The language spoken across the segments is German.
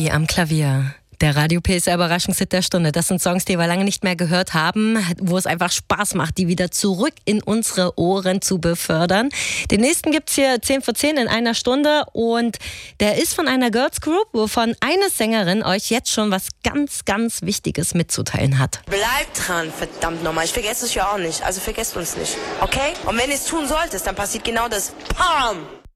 Baby am Klavier. Der Radio PSR Überraschungshit der Stunde. Das sind Songs, die wir lange nicht mehr gehört haben, wo es einfach Spaß macht, die wieder zurück in unsere Ohren zu befördern. Den nächsten gibt's hier 10 vor 10 in einer Stunde und der ist von einer Girls Group, wovon eine Sängerin euch jetzt schon was ganz, ganz Wichtiges mitzuteilen hat. Bleibt dran, verdammt nochmal. Ich vergesse es ja auch nicht. Also vergesst uns nicht, okay? Und wenn ihr es tun solltest, dann passiert genau das. Pam!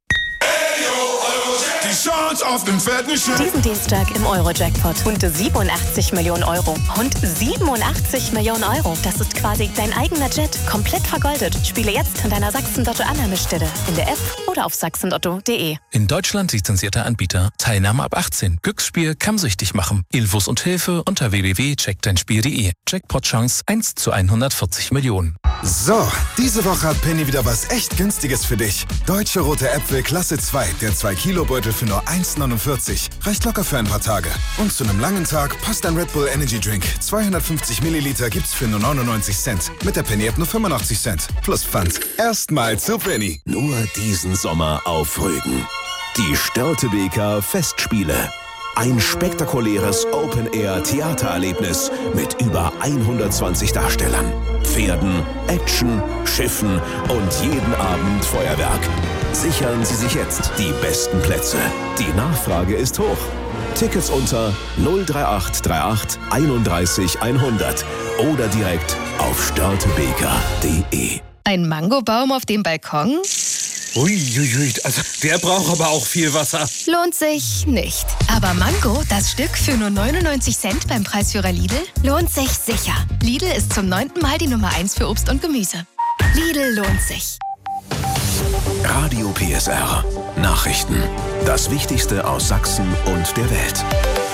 Die Chance auf den fetten Schein. Diesen Dienstag im Euro-Jackpot. Rund 87 Millionen Euro. Rund 87 Millionen Euro. Das ist quasi dein eigener Jet. Komplett vergoldet. Spiele jetzt an deiner Sachsen-Lotto-Annahmestelle. In der App oder auf sachsenlotto.de. In Deutschland lizenzierter Anbieter. Teilnahme ab 18. Glücksspiel kann süchtig machen. Infos und Hilfe unter www.checkdeinspiel.de. Jackpot-Chance 1 zu 140 Millionen. So, diese Woche hat Penny wieder was echt Günstiges für dich. Deutsche rote Äpfel Klasse 2, der 2-Kilo-Beutel für nur 1,49. Reicht locker für ein paar Tage. Und zu einem langen Tag passt ein Red Bull Energy Drink. 250 Milliliter gibt's für nur 99 Cent. Mit der Penny-App nur 85 Cent. Plus Pfand. Erstmal zu Penny. Nur diesen Sommer auf Rügen. Die Störtebeker Festspiele. Ein spektakuläres Open-Air-Theatererlebnis mit über 120 Darstellern, Pferden, Action, Schiffen und jeden Abend Feuerwerk. Sichern Sie sich jetzt die besten Plätze. Die Nachfrage ist hoch. Tickets unter 03838 31 100 oder direkt auf störtebeker.de. Ein Mangobaum auf dem Balkon? Uiuiui, also der braucht aber auch viel Wasser. Lohnt sich nicht. Aber Mango, das Stück für nur 99 Cent beim Preisführer Lidl, lohnt sich sicher. Lidl ist zum 9. Mal die Nummer 1 für Obst und Gemüse. Lidl lohnt sich. Radio PSR. Nachrichten. Das Wichtigste aus Sachsen und der Welt.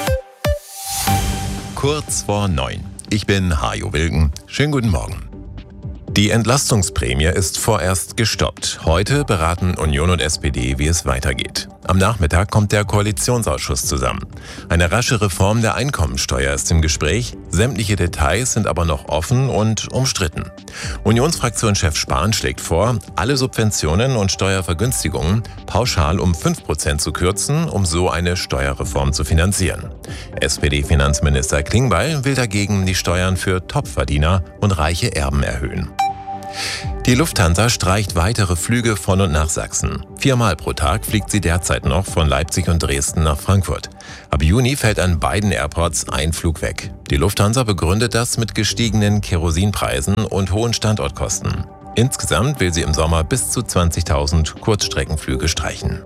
Kurz vor 9. Ich bin Hajo Wilken. Schönen guten Morgen. Die Entlastungsprämie ist vorerst gestoppt. Heute beraten Union und SPD, wie es weitergeht. Am Nachmittag kommt der Koalitionsausschuss zusammen. Eine rasche Reform der Einkommensteuer ist im Gespräch. Sämtliche Details sind aber noch offen und umstritten. Unionsfraktionschef Spahn schlägt vor, alle Subventionen und Steuervergünstigungen pauschal um 5% zu kürzen, um so eine Steuerreform zu finanzieren. SPD-Finanzminister Klingbeil will dagegen die Steuern für Topverdiener und reiche Erben erhöhen. Die Lufthansa streicht weitere Flüge von und nach Sachsen. 4-mal pro Tag fliegt sie derzeit noch von Leipzig und Dresden nach Frankfurt. Ab Juni fällt an beiden Airports ein Flug weg. Die Lufthansa begründet das mit gestiegenen Kerosinpreisen und hohen Standortkosten. Insgesamt will sie im Sommer bis zu 20.000 Kurzstreckenflüge streichen.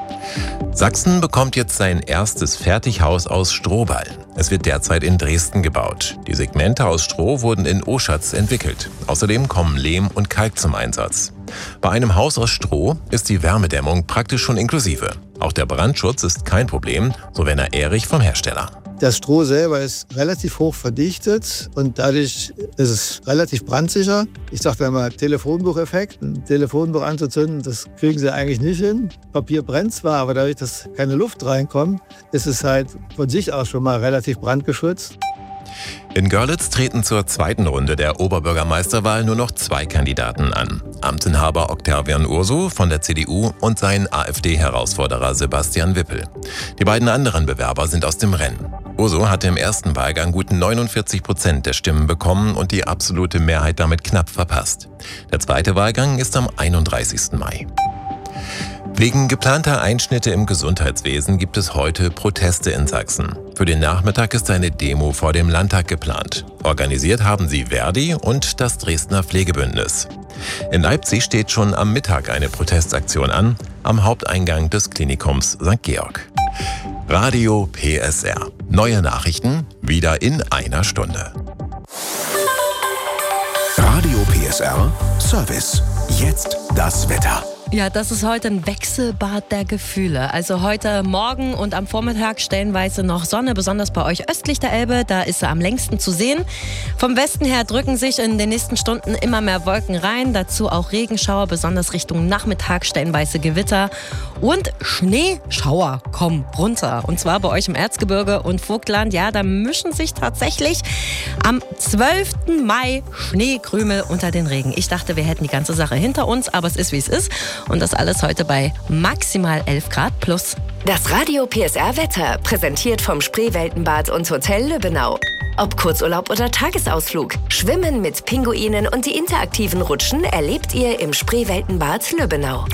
Sachsen bekommt jetzt sein erstes Fertighaus aus Strohballen. Es wird derzeit in Dresden gebaut. Die Segmente aus Stroh wurden in Oschatz entwickelt. Außerdem kommen Lehm und Kalk zum Einsatz. Bei einem Haus aus Stroh ist die Wärmedämmung praktisch schon inklusive. Auch der Brandschutz ist kein Problem, so Werner Ehrich vom Hersteller. Das Stroh selber ist relativ hoch verdichtet und dadurch ist es relativ brandsicher. Ich sage immer Telefonbucheffekt. Ein Telefonbuch anzuzünden, das kriegen sie eigentlich nicht hin. Papier brennt zwar, aber dadurch, dass keine Luft reinkommt, ist es halt von sich aus schon mal relativ brandgeschützt. In Görlitz treten zur zweiten Runde der Oberbürgermeisterwahl nur noch 2 Kandidaten an. Amtsinhaber Octavian Ursu von der CDU und sein AfD-Herausforderer Sebastian Wippel. Die beiden anderen Bewerber sind aus dem Rennen. Ursu hatte im ersten Wahlgang gut 49% der Stimmen bekommen und die absolute Mehrheit damit knapp verpasst. Der zweite Wahlgang ist am 31. Mai. Wegen geplanter Einschnitte im Gesundheitswesen gibt es heute Proteste in Sachsen. Für den Nachmittag ist eine Demo vor dem Landtag geplant. Organisiert haben sie Verdi und das Dresdner Pflegebündnis. In Leipzig steht schon am Mittag eine Protestaktion an, am Haupteingang des Klinikums St. Georg. Radio PSR. Neue Nachrichten wieder in einer Stunde. Radio PSR Service. Jetzt das Wetter. Ja, das ist heute ein Wechselbad der Gefühle. Also heute Morgen und am Vormittag stellenweise noch Sonne, besonders bei euch östlich der Elbe. Da ist sie am längsten zu sehen. Vom Westen her drücken sich in den nächsten Stunden immer mehr Wolken rein. Dazu auch Regenschauer, besonders Richtung Nachmittag, stellenweise Gewitter. Und Schneeschauer kommen runter. Und zwar bei euch im Erzgebirge und Vogtland. Ja, da mischen sich tatsächlich am 12. Mai Schneekrümel unter den Regen. Ich dachte, wir hätten die ganze Sache hinter uns, aber es ist, wie es ist. Und das alles heute bei maximal 11 Grad plus. Das Radio PSR Wetter, präsentiert vom Spreeweltenbad und Hotel Lübbenau. Ob Kurzurlaub oder Tagesausflug, Schwimmen mit Pinguinen und die interaktiven Rutschen erlebt ihr im Spreeweltenbad Lübbenau.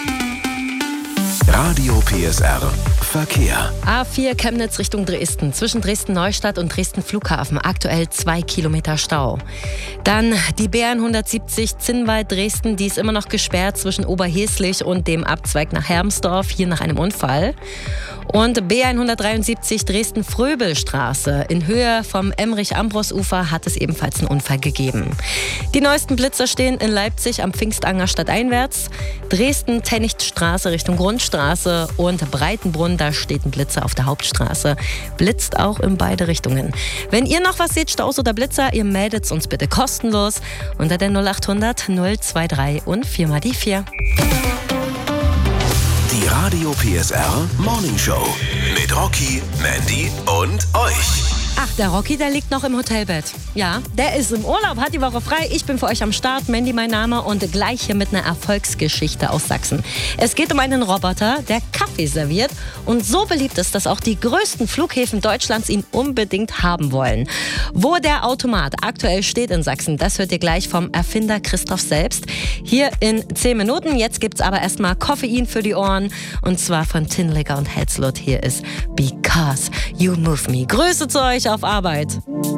Radio PSR Verkehr. A4 Chemnitz Richtung Dresden. Zwischen Dresden-Neustadt und Dresden-Flughafen. Aktuell 2 Kilometer Stau. Dann die B170 Zinnwald-Dresden. Die ist immer noch gesperrt zwischen Oberheslich und dem Abzweig nach Hermsdorf. Hier nach einem Unfall. Und B173 Dresden-Fröbelstraße. In Höhe vom Emmerich-Ambros-Ufer hat es ebenfalls einen Unfall gegeben. Die neuesten Blitzer stehen in Leipzig am Pfingstanger stadteinwärts. Dresden-Tennichtstraße Richtung Grundstraße und Breitenbrunn, da steht ein Blitzer auf der Hauptstraße. Blitzt auch in beide Richtungen. Wenn ihr noch was seht, Staus oder Blitzer, ihr meldet es uns bitte kostenlos unter der 0800 023 und 4 mal die 4. Die Radio PSR Morning Show mit Rocky, Mandy und euch. Ach, der Rocky, der liegt noch im Hotelbett. Ja, der ist im Urlaub, hat die Woche frei. Ich bin für euch am Start, Mandy mein Name und gleich hier mit einer Erfolgsgeschichte aus Sachsen. Es geht um einen Roboter, der Kaffee serviert und so beliebt ist, dass auch die größten Flughäfen Deutschlands ihn unbedingt haben wollen. Wo der Automat aktuell steht in Sachsen, das hört ihr gleich vom Erfinder Christoph selbst. Hier in 10 Minuten. Jetzt gibt's aber erstmal Koffein für die Ohren und zwar von Tinlicker und Hetzlot. Hier ist Because You Move Me. Grüße zu euch auf Arbeit.